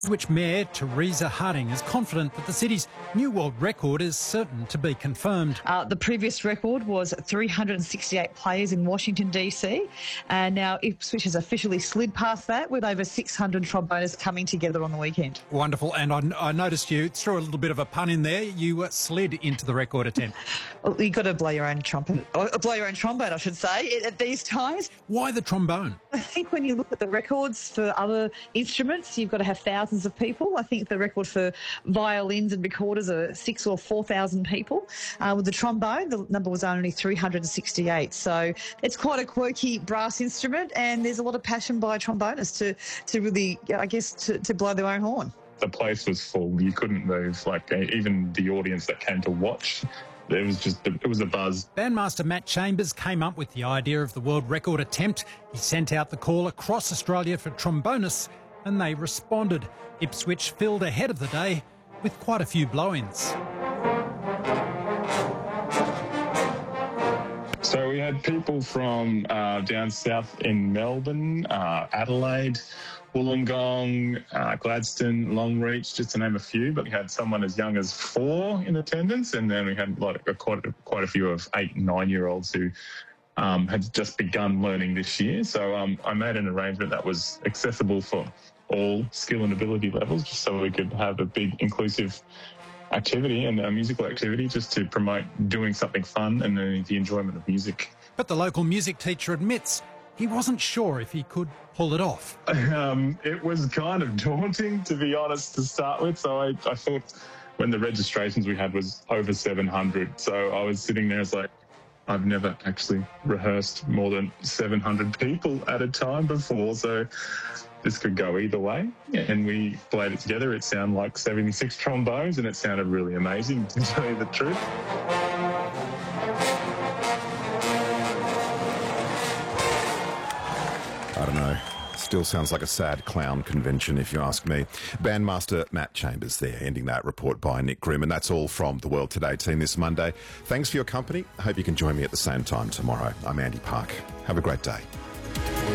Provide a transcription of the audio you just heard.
Ipswich Mayor Teresa Harding is confident that the city's new world record is certain to be confirmed. The previous record was 368 players in Washington, D.C. And now Ipswich has officially slid past that with over 600 trombonists coming together on the weekend. Wonderful. And I noticed you threw a little bit of a pun in there. You slid into the record attempt. Well, you've got to blow your own trumpet, or blow your own trombone, I should say, at these times. Why the trombone? I think when you look at the records for other instruments, you've got to have thousands of people. I think the record for violins and recorders are 6,000 or 4,000 people. With the trombone, the number was only 368. So it's quite a quirky brass instrument, and there's a lot of passion by trombonists to really, I guess, to blow their own horn. The place was full. You couldn't move. Even the audience that came to watch, it was a buzz. Bandmaster Matt Chambers came up with the idea of the world record attempt. He sent out the call across Australia for trombonists, and they responded. Ipswich filled ahead of the day with quite a few blow-ins. So we had people from down south in Melbourne, Adelaide, Wollongong, Gladstone, Longreach, just to name a few. But we had someone as young as 4 in attendance, and then we had quite a few of 8 and 9-year-olds who had just begun learning this year. So I made an arrangement that was accessible for all skill and ability levels, just so we could have a big inclusive activity and a musical activity just to promote doing something fun and the enjoyment of music. But the local music teacher admits he wasn't sure if he could pull it off. It was kind of daunting, to be honest, to start with. So I thought when the registrations we had was over 700. So I was sitting there, it's like, I've never actually rehearsed more than 700 people at a time before. So this could go either way. And we played it together. It sounded like 76 trombones, and it sounded really amazing, to tell you the truth. I don't know. Still sounds like a sad clown convention, if you ask me. Bandmaster Matt Chambers there, ending that report by Nick Grimm. And that's all from the World Today team this Monday. Thanks for your company. I hope you can join me at the same time tomorrow. I'm Andy Park. Have a great day.